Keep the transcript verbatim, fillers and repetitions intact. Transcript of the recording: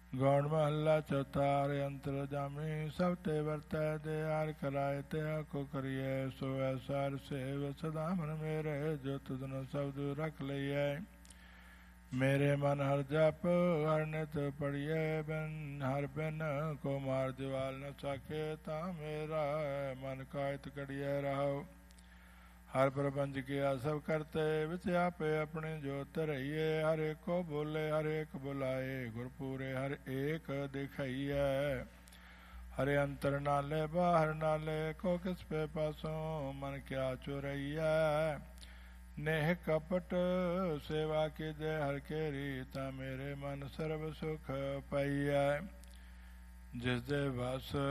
ਗੌੜ ਮਹੱਲਾ ਚੌਥਾ। ਹਰਿ ਅੰਤਰ ਜਾਮੀ ਸਭ ਤੇ ਵਰਤੈ ਦੇ ਹਰਿ ਕਰਾਏ ਤੇ ਕੋ ਕਰੀਏ ਸੋ ਐਸਾ ਹਰਿ ਸੇਵ ਸਦਾ ਮਨ ਮੇਰੇ ਜੋ ਤੁਧਨ ਸਬਦ ਰਖ ਲਈਐ। ਮੇਰੇ ਮਨ ਹਰ ਜਪ ਹਰ ਨਿਤ ਪੜੀਏ ਬਿਨ ਹਰ ਬਿਨ ਕੋ ਮਾਰ ਦਿਵਾਲ ਨ ਸਾਕੇ ਤਾਂ ਮੇਰਾ ਮਨ ਕਾਇਤ ਕੜੀਏ ਰਹਾਉ। ਹਰ ਪ੍ਰਪੰਚ ਕੀਆ ਸਭ ਕਰਤੇ ਵਿੱਚ ਆਪੇ ਆਪਣੇ ਜੋਤ ਰਹੀਏ। ਹਰ ਏਕੋ ਬੋਲੇ ਹਰ ਏਕ ਬੁਲਾਏ ਗੁਰ ਪੂਰੇ ਹਰ ਏਕ ਦਿਖਾਈਐ। ਹਰੇ ਅੰਤਰ ਨਾਲੇ ਬਾਹਰ ਨਾਲੇ ਕੋ ਕਿਸ ਪੇ ਪਾਸੋਂ ਮਨ ਕਿਆ ਚੁਰਈਐ। ਨੇਹ ਕਪਟ ਸੇਵਾ ਕੀਜੈ ਹਰ ਕੇਰੀ ਤਾਂ ਮੇਰੇ ਮਨ ਸਰਬ ਸੁਖ ਪਾਈਐ। ਜਿਸ ਦੇ ਵਸ